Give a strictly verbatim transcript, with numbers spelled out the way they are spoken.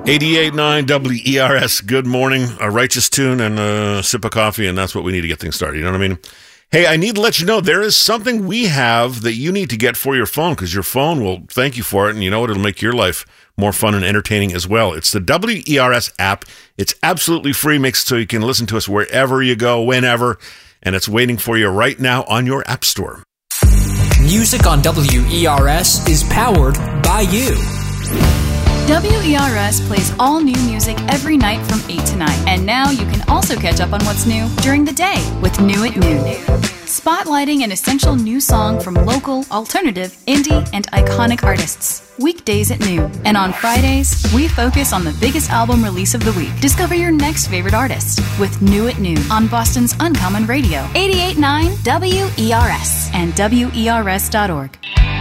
eighty-eight point nine W E R S, good morning. A righteous tune and a sip of coffee, and that's what we need to get things started. You know what I mean? Hey, I need to let you know there is something we have that you need to get for your phone, because your phone will thank you for it, and you know what? It'll make your life more fun and entertaining as well. It's the W E R S app. It's absolutely free, makes it so you can listen to us wherever you go, whenever, and it's waiting for you right now on your app store. Music on W E R S is powered by you. W E R S plays all new music every night from eight to nine. And now you can also catch up on what's new during the day with New at Noon. Spotlighting an essential new song from local, alternative, indie, and iconic artists. Weekdays at noon. And on Fridays, we focus on the biggest album release of the week. Discover your next favorite artist with New at Noon on Boston's Uncommon Radio. eighty-eight point nine W E R S and W E R S dot org.